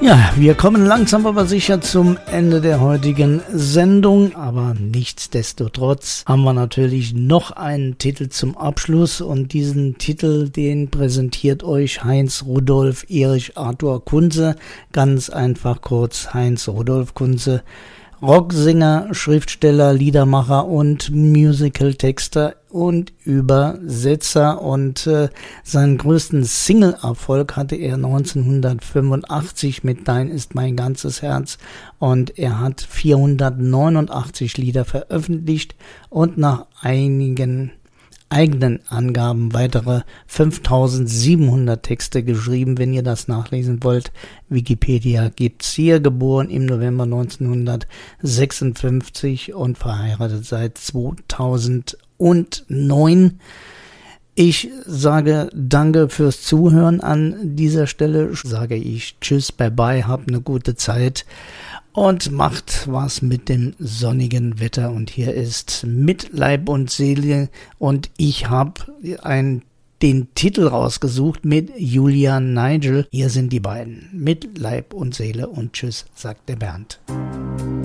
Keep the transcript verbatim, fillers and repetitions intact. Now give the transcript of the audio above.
Ja, wir kommen langsam aber sicher zum Ende der heutigen Sendung, aber nichtsdestotrotz haben wir natürlich noch einen Titel zum Abschluss und diesen Titel, den präsentiert euch Heinz Rudolf Erich Arthur Kunze, ganz einfach kurz Heinz Rudolf Kunze, Rocksänger, Schriftsteller, Liedermacher und Musical-Texter und Übersetzer und äh, seinen größten Single-Erfolg hatte er neunzehnhundertfünfundachtzig mit Dein ist mein ganzes Herz und er hat vierhundertneunundachtzig Lieder veröffentlicht und nach einigen eigenen Angaben weitere fünftausendsiebenhundert Texte geschrieben, wenn ihr das nachlesen wollt. Wikipedia gibt's hier, geboren im November neunzehnhundertsechsundfünfzig und verheiratet seit zweitausendneun. Ich sage danke fürs Zuhören an dieser Stelle, sage ich tschüss, bye bye, habt eine gute Zeit und macht was mit dem sonnigen Wetter. Und hier ist Mit Leib und Seele und ich habe ein, den Titel rausgesucht mit Julian Nigel. Hier sind die beiden. Mit Leib und Seele und tschüss, sagt der Bernd.